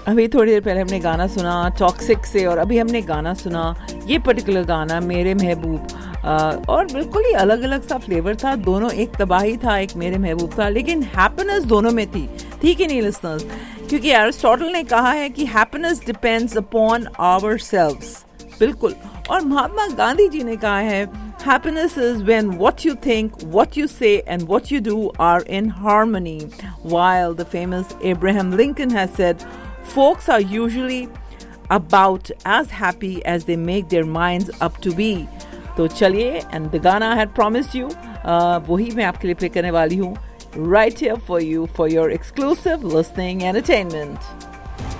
अभी थोड़ी देर पहले हमने गाना सुना टॉक्सिक से, और अभी हमने गाना सुना ये पर्टिकुलर गाना मेरे महबूब, और बिल्कुल ही अलग अलग सा फ्लेवर था दोनों। एक तबाही था, एक मेरे महबूब था, लेकिन हैप्पीनेस दोनों में थी कि नहीं लिसनर्स? क्योंकि एरिस्टोटल ने कहा है कि हैप्पीनेस डिपेंड्स अपॉन आवरसेल्व्स, बिल्कुल। और महात्मा गांधी जी ने कहा है happiness is when what you think, what you say and what you do are in harmony, while the famous Abraham Lincoln has said folks are usually about as happy as they make their minds up to be. तो चलिए, and the Ghana I had promised you, वही मैं आपके लिए play करने वाली हूँ right here for you for your exclusive listening entertainment.